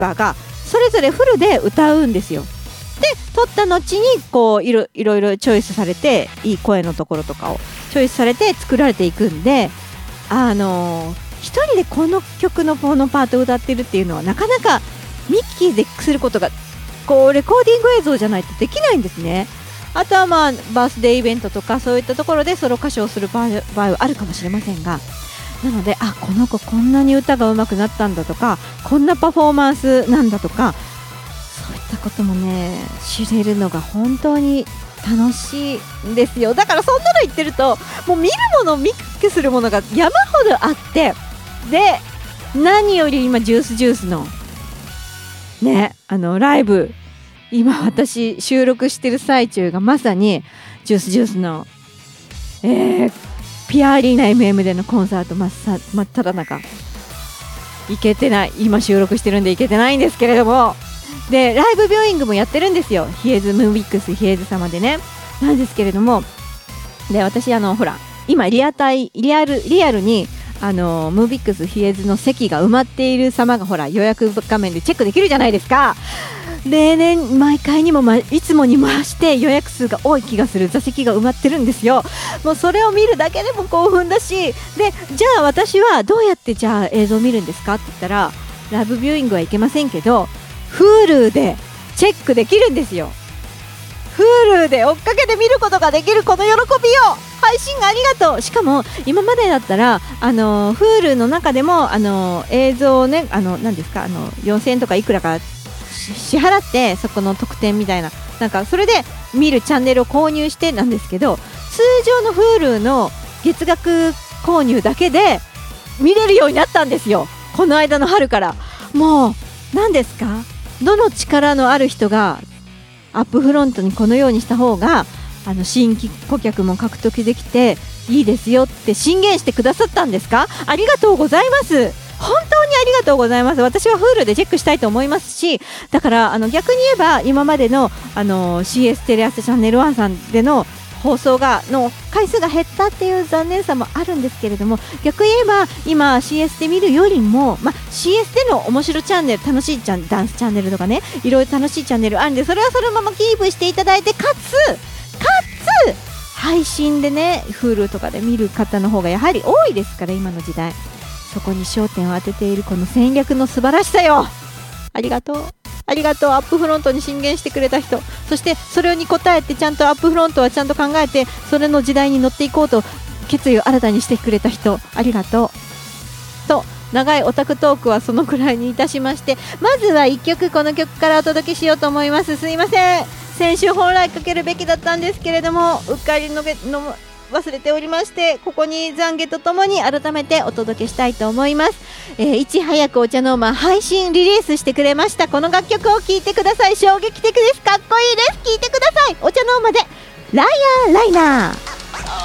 パーがそれぞれフルで歌うんですよ。で撮った後にこういろいろチョイスされて、いい声のところとかをチョイスされて作られていくんで、一人でこの曲のこのパートを歌ってるっていうのはなかなかミッキーですることがこうレコーディング映像じゃないとできないんですね。あとはまあバースデーイベントとかそういったところでソロ歌唱する場合はあるかもしれませんが、なのでこの子こんなに歌が上手くなったんだとか、こんなパフォーマンスなんだとか、そういったこともね知れるのが本当に楽しいんですよ。だからそんなの言ってるともう見るもの見聞きするものが山ほどあって、で何より今ジュースのねライブ、今私収録してる最中がまさにジュースの、ピアアリーナ MM でのコンサート真っ只中、行けてない、今収録してるんで行けてないんですけれども、でライブビューイングもやってるんですよ、ヒエズムービックスヒエズ様でね、なんですけれども、で私ほら今リアルにムービックスヒエズの席が埋まっている様がほら予約画面でチェックできるじゃないですか。例年毎回にも、いつもに増して予約数が多い気がする、座席が埋まってるんですよ。もうそれを見るだけでも興奮だし、でじゃあ私はどうやってじゃあ映像を見るんですかって言ったら、ライブビューイングはいけませんけど Hulu でチェックできるんですよ。 Hulu で追っかけて見ることができるこの喜びを、配信ありがとう。しかも今までだったらHulu の中でも映像をね何ですか4000円とかいくらか支払ってそこの特典みたいな、なんかそれで見るチャンネルを購入してなんですけど、通常の Hulu の月額購入だけで見れるようになったんですよ、この間の春から。もう何ですか、どの力のある人がアップフロントにこのようにした方が新規顧客も獲得できていいですよって進言してくださったんですか。ありがとうございます、本当にありがとうございます。私は Hulu でチェックしたいと思いますし、だから逆に言えば今までのCS テレ朝チャンネル1さんでの放送の回数が減ったっていう残念さもあるんですけれども、逆に言えば今 CS で見るよりも、CS での面白チャンネル、楽しいダンスチャンネルとかね、いろいろ楽しいチャンネルあるんで、それはそのままキープしていただいて、かつ配信でね Hulu とかで見る方の方がやはり多いですから、今の時代そこに焦点を当てているこの戦略の素晴らしさよ。ありがとうアップフロントに進言してくれた人、そしてそれに応えてちゃんとアップフロントはちゃんと考えてそれの時代に乗っていこうと決意を新たにしてくれた人、ありがとうと。長いオタクトークはそのくらいにいたしまして、まずは1曲この曲からお届けしようと思います。すいません、先週本来かけるべきだったんですけれども、うっかり忘れておりまして、ここに懺悔とともに改めてお届けしたいと思います。いち早くお茶の間配信リリースしてくれましたこの楽曲を聴いてください。衝撃的です、かっこいいです、聴いてください。お茶の間でライアーライナー。